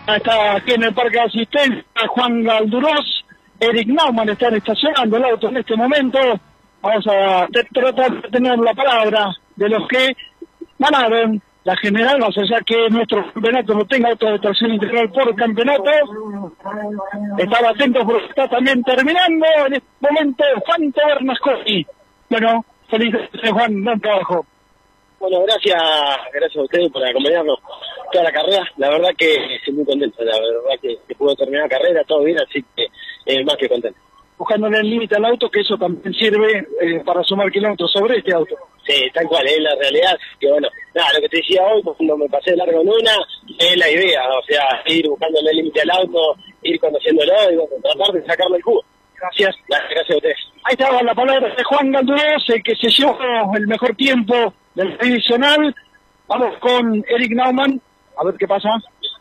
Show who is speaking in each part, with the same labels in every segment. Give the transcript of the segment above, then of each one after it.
Speaker 1: Está aquí en el parque de asistencia Juan Galdurós. Eric Naumann están estacionando el auto en este momento. Vamos a tratar de tener la palabra de los que ganaron la general, más allá que nuestro campeonato no tenga auto de tracción integral por campeonato. Estaba atento porque está también terminando en este momento Juan Bernasconi. Bueno, felicidades Juan, buen trabajo.
Speaker 2: Bueno, gracias a ustedes por acompañarnos toda la carrera. La verdad que estoy muy contento, la verdad que pudo terminar la carrera, todo bien, así que más que contento.
Speaker 1: Buscándole el límite al auto, que eso también sirve para sumar kilómetros sobre este auto.
Speaker 2: Sí, tal cual, es la realidad. Que bueno, nada, lo que te decía hoy, cuando me pasé de largo en una, es la idea, o sea, ir buscándole el límite al auto, ir conociéndolo y bueno, tratar de sacarle el jugo.
Speaker 1: Gracias.
Speaker 2: Gracias a ustedes.
Speaker 1: Ahí estaba la palabra de Juan Galdurós, el que se llevó el mejor tiempo del divisional. Vamos con Eric Naumann, a ver qué pasa.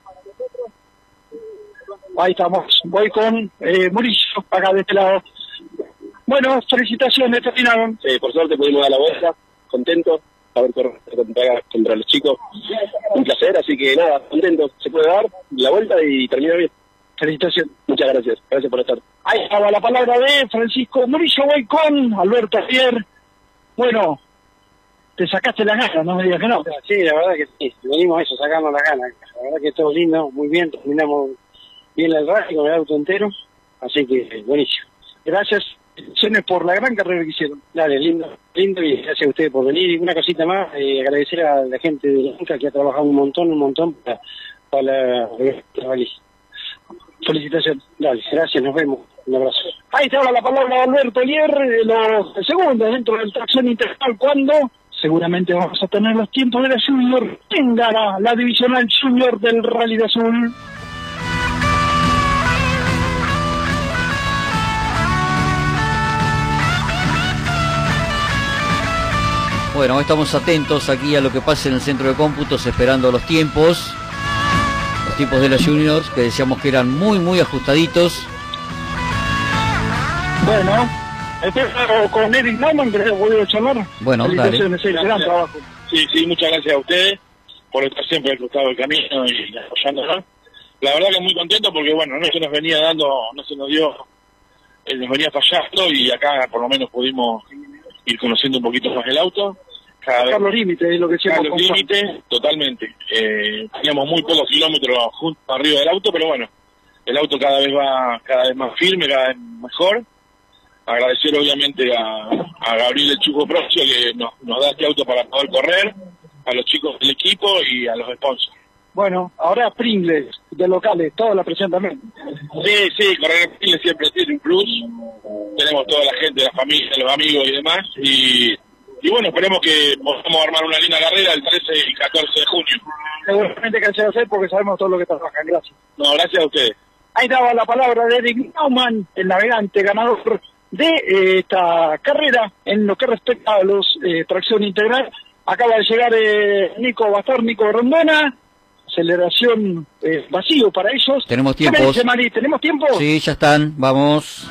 Speaker 1: Ahí estamos, voy con Murillo, acá de este lado. Bueno, felicitaciones, terminaron.
Speaker 2: Sí, por suerte pudimos dar la vuelta, contento, haber corrido contra los chicos. Un placer, así que nada, contento, se puede dar la vuelta y termina bien.
Speaker 1: Felicitaciones.
Speaker 2: Muchas gracias por estar.
Speaker 1: Ahí estaba la palabra de Francisco Murillo, voy con Alberto Afier. Bueno, te sacaste las ganas, no me digas que no.
Speaker 3: Sí, la verdad que sí, venimos a eso, sacarnos las ganas. La verdad que todo lindo, muy bien, terminamos bien el rally con el auto entero, así que buenísimo.
Speaker 1: Gracias por la gran carrera que hicieron.
Speaker 3: Dale, lindo y gracias a ustedes por venir. Y una cosita más, agradecer a la gente de la Inca que ha trabajado un montón para la rally.
Speaker 1: Felicitaciones.
Speaker 3: Dale, gracias, nos vemos. Un abrazo.
Speaker 1: Ahí estaba la palabra de Alberto Afier, los segundos dentro del tracción integral, cuando seguramente vamos a tener los tiempos de la Junior. ¿Quién gana la divisional Junior del Rally de Azul?
Speaker 4: Bueno, estamos atentos aquí a lo que pase en el centro de cómputos, esperando los tiempos de los juniors, que decíamos que eran muy ajustaditos.
Speaker 1: Bueno, empiezo con Eric Naumann, que hemos podido charlar.
Speaker 4: Bueno, dale.
Speaker 1: Gran trabajo.
Speaker 5: Sí, muchas gracias a ustedes por estar siempre al costado del camino y apoyándonos. La verdad que muy contento porque, bueno, no se nos venía dando, no se nos dio, nos venía fallando y acá por lo menos pudimos ir conociendo un poquito más el auto.
Speaker 1: Sacar los límites, es lo que decíamos.
Speaker 5: Los límites, totalmente. Teníamos muy pocos kilómetros juntos arriba del auto, pero bueno, el auto cada vez más firme, cada vez mejor. Agradecer obviamente a Gabriel el Chuco Procio, que nos da este auto para poder correr, a los chicos del equipo y a los sponsors.
Speaker 1: Bueno, ahora Pringles, de locales, toda la presión también.
Speaker 5: Sí, correr en Pringles siempre tiene un plus. Tenemos toda la gente, la familia, los amigos y demás. Y bueno, esperemos que podamos armar una linda carrera el 13 y 14 de junio.
Speaker 1: Seguramente que se va a hacer porque sabemos todo lo que trabajan. Gracias.
Speaker 5: No, gracias a ustedes.
Speaker 1: Ahí daba la palabra de Eric Naumann, el navegante ganador de esta carrera en lo que respecta a los tracción integral. Acaba de llegar Nico Bastar, Nico Rondona. Aceleración vacío para ellos.
Speaker 4: Tenemos tiempo.
Speaker 1: ¿Tenemos tiempo?
Speaker 4: Sí, ya están. Vamos.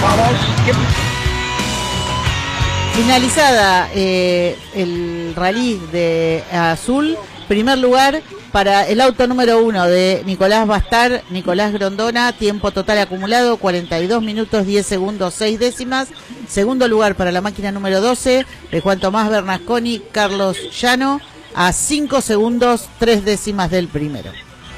Speaker 6: Finalizada el rally de Azul, primer lugar para el auto número 1 de Nicolás Bastar, Nicolás Grondona, tiempo total acumulado 42 minutos 10 segundos 6 décimas. Segundo lugar para la máquina número 12 de Juan Tomás Bernasconi, Carlos Llano, a 5 segundos 3 décimas del primero.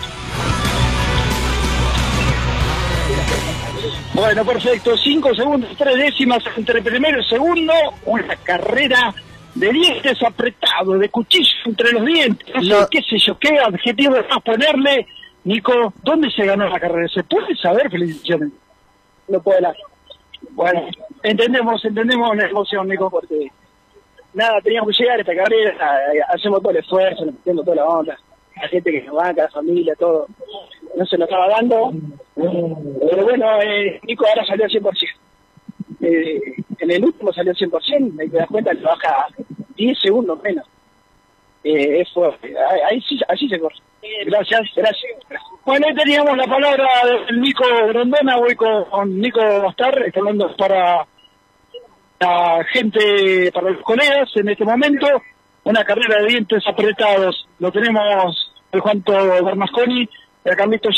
Speaker 1: Bueno, perfecto, 5 segundos, 3 décimas entre primero y segundo, una carrera de dientes apretados, de cuchillo entre los dientes, no sé, qué sé yo, qué adjetivo más ponerle. Nico, ¿dónde se ganó la carrera? ¿Se puede saber? Felicitaciones.
Speaker 2: No puedo hablar.
Speaker 1: Bueno, entendemos la emoción, Nico, porque
Speaker 2: nada, teníamos que llegar a esta carrera, hacemos todo el esfuerzo, nos metemos toda la onda, la gente que nos banca, la familia, todo. No se nos estaba dando, pero bueno, Nico ahora salió al 100%. En el último salió al 100%, me das cuenta que baja 10 segundos menos. Así se corre. Gracias.
Speaker 1: Bueno, ahí teníamos la palabra del Nico Grondona, voy con Nico Bastar, está hablando para la gente, para los colegas en este momento, una carrera de dientes apretados. Lo tenemos el Juan Bernasconi, el Carlito